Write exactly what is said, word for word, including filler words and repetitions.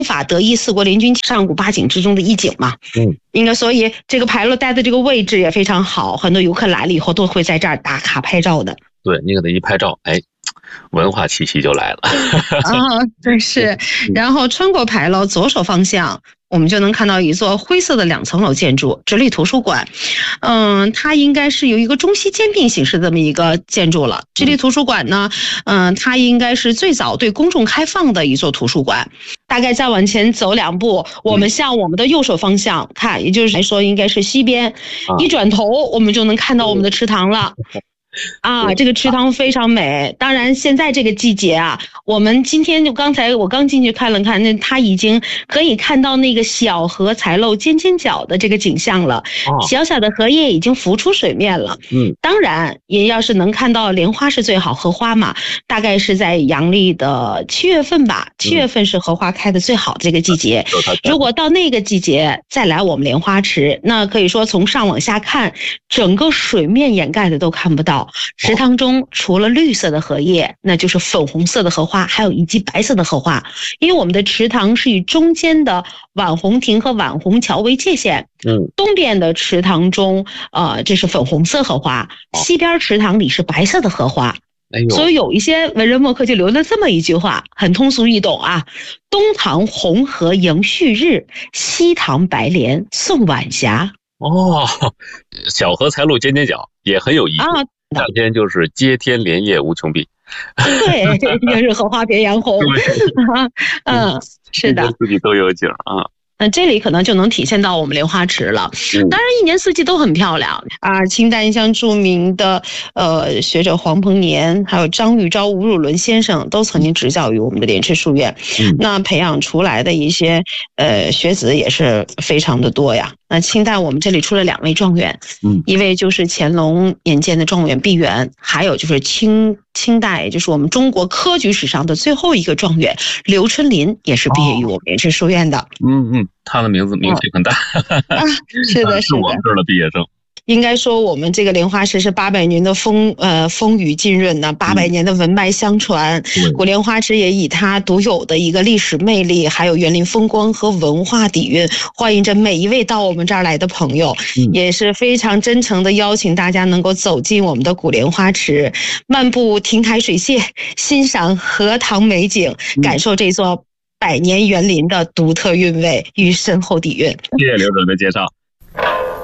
法德意四国联军上古八景之中的一景嘛。 嗯， 应该所以这个牌楼待的这个位置也非常好，很多游客来了以后都会在这儿打卡拍照的。 对，你给他一拍照，哎，文化气息就来了。 啊，对是。然后穿过牌楼，左手方向，我们就能看到一座灰色的两层楼建筑——直隶图书馆。嗯，它应该是有一个中西兼并形式的这么一个建筑了。直隶图书馆呢，嗯，它应该是最早对公众开放的一座图书馆。大概再往前走两步，我们向我们的右手方向看，也就是来说应该是西边，一转头我们就能看到我们的池塘了。啊，这个池塘非常美。当然现在这个季节啊，我们今天就刚才我刚进去看了看，那它已经可以看到那个小荷才露尖尖角的这个景象了。哦，小小的荷叶已经浮出水面了。嗯，当然也要是能看到莲花是最好，荷花嘛，大概是在阳历的七月份吧，七月份是荷花开的最好的这个季节。嗯，如果到那个季节再来我们莲花池，那可以说从上往下看，整个水面掩盖的都看不到。池塘中除了绿色的荷叶，那就是粉红色的荷花，还有以及白色的荷花。因为我们的池塘是以中间的宛红亭和宛红桥为界限，嗯，东边的池塘中，呃，这是粉红色荷花，西边池塘里是白色的荷花。哎呦，所以有一些文人墨客就留了这么一句话，很通俗易懂啊：东塘红荷迎旭日，西塘白莲送晚霞。 哦，小荷才露尖尖角也很有意思。啊，夏天就是接天莲叶无穷碧。 对，也是荷花别样红。嗯，是的， 四季都有景啊。 嗯，这里可能就能体现到我们莲花池了。当然一年四季都很漂亮啊。清代像著名的呃学者黄鹏年，还有张玉钊、吴汝伦先生都曾经执教于我们的莲池书院。嗯，那培养出来的一些呃学子也是非常的多呀。那清代我们这里出了两位状元，嗯，一位就是乾隆年间的状元毕沅，还有就是清清代就是我们中国科举史上的最后一个状元刘春霖，也是毕业于我们莲池书院的。哦， 嗯嗯，他的名字名气很大。 啊，是的， 是我们这儿的毕业生。 应该说我们这个莲花池是八百年的风呃风雨浸润呢，八百年的文脉相传。嗯，古莲花池也以它独有的一个历史魅力，还有园林风光和文化底蕴，欢迎着每一位到我们这儿来的朋友。嗯，也是非常真诚的邀请大家能够走进我们的古莲花池，漫步亭台水榭，欣赏荷塘美景，嗯，感受这座百年园林的独特韵味与深厚底蕴。 谢谢刘总的介绍。